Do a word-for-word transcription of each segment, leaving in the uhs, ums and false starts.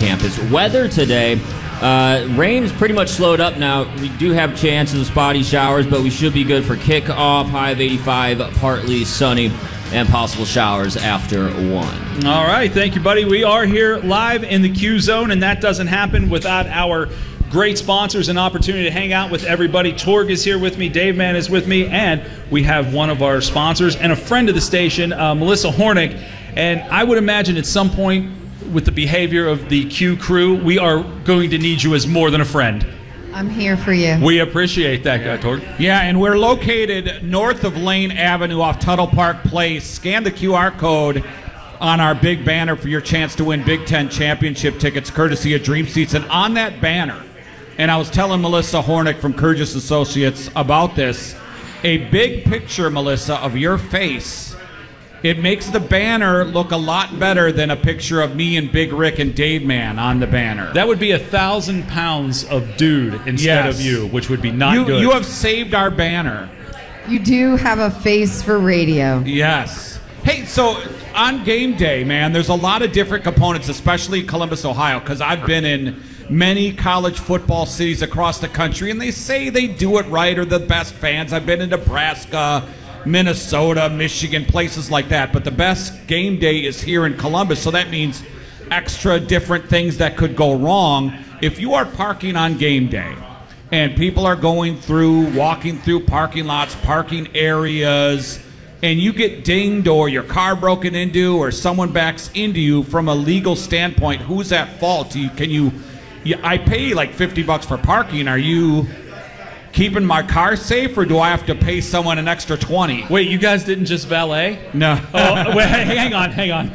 campus. Weather today, uh, rain's pretty much slowed up now. We do have chances of spotty showers, but we should be good for kickoff. High of eighty-five, partly sunny, and possible showers after one. All right, thank you, buddy. We are here live in the Q Zone, and that doesn't happen without our great sponsors and opportunity to hang out with everybody. Torg is here with me, Dave Man is with me, and we have one of our sponsors and a friend of the station, uh, Melissa Hornick. And I would imagine at some point with the behavior of the Q crew, we are going to need you as more than a friend. I'm here for you. We appreciate that, guy, Torg. Yeah, and we're located north of Lane Avenue off Tuttle Park Place. Scan the Q R code on our big banner for your chance to win Big Ten championship tickets courtesy of Dream Seats. And on that banner, and I was telling Melissa Hornick from Kurgis Associates about this, a big picture, Melissa, of your face. It makes the banner look a lot better than a picture of me and Big Rick and Dave Man on the banner. That would be a thousand pounds of dude instead Yes. of you, which would be not you, good. You have saved our banner. You do have a face for radio. Yes. Hey, so on game day, man, there's a lot of different components, especially Columbus, Ohio, because I've been in many college football cities across the country, and they say they do it right or the best fans. I've been in Nebraska, Minnesota, Michigan, places like that, but the best game day is here in Columbus, so that means extra different things that could go wrong. If you are parking on game day and people are going through, walking through parking lots, parking areas, and you get dinged or your car broken into or someone backs into you, from a legal standpoint, who's at fault? Do you, can you, you I pay like fifty bucks for parking. Are you keeping my car safe, or do I have to pay someone an extra twenty? Wait, you guys didn't just valet? No. Oh, wait, hang on, hang on.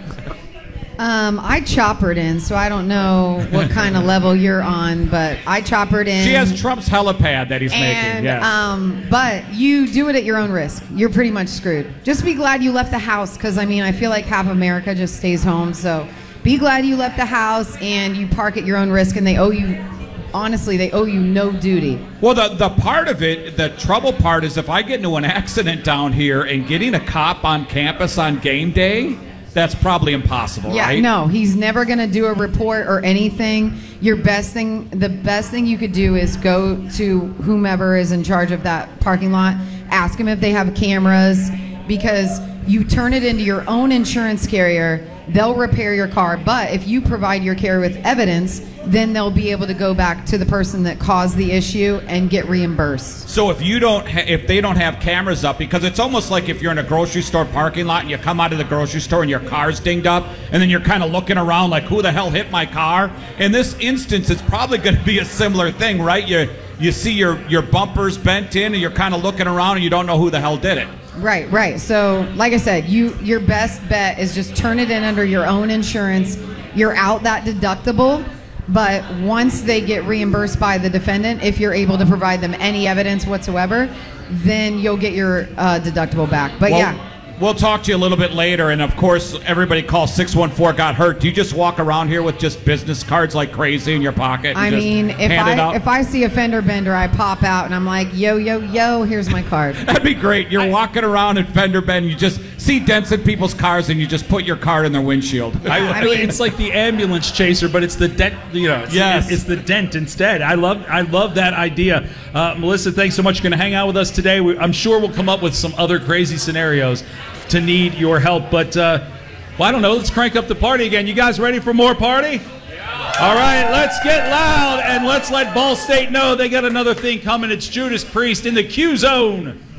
Um, I choppered in, so I don't know what kind of level you're on, but I choppered in. She has Trump's helipad that he's and, making. Yes. um, but you do it at your own risk. You're pretty much screwed. Just be glad you left the house, because I mean, I feel like half America just stays home. So be glad you left the house and you park at your own risk, and they owe you. Honestly, they owe you no duty. Well, the, the part of it, the trouble part is if I get into an accident down here and getting a cop on campus on game day, that's probably impossible, Yeah, right? no, he's never going to do a report or anything. Your best thing, the best thing you could do is go to whomever is in charge of that parking lot, ask them if they have cameras, because you turn it into your own insurance carrier, they'll repair your car. But if you provide your carrier with evidence, then they'll be able to go back to the person that caused the issue and get reimbursed. So if you don't, ha- if they don't have cameras up, because it's almost like if you're in a grocery store parking lot and you come out of the grocery store and your car's dinged up, and then you're kind of looking around like, who the hell hit my car? In this instance, it's probably going to be a similar thing, right? You you see your your bumpers bent in, and you're kind of looking around and you don't know who the hell did it. Right, right. So, like I said, you your best bet is just turn it in under your own insurance. You're out that deductible, but once they get reimbursed by the defendant, if you're able to provide them any evidence whatsoever, then you'll get your uh, deductible back. But Well, yeah. We'll talk to you a little bit later, and of course, everybody call six one four got hurt. Do you just walk around here with just business cards like crazy in your pocket? And I just mean, if hand it I out? if I see a fender bender, I pop out and I'm like, yo, yo, yo, here's my card. That'd be great. You're walking around in fender bend, you just see dents in people's cars, and you just put your card in their windshield. I, I mean- it's like the ambulance chaser, but it's the dent. You know, it's, Yes. it's the dent instead. I love, I love that idea. Uh, Melissa, thanks so much for going to hang out with us today. We, I'm sure we'll come up with some other crazy scenarios to need your help. But uh, well, I don't know. Let's crank up the party again. You guys ready for more party? Yeah. All right, let's get loud and let's let Ball State know they got another thing coming. It's Judas Priest in the Q Zone.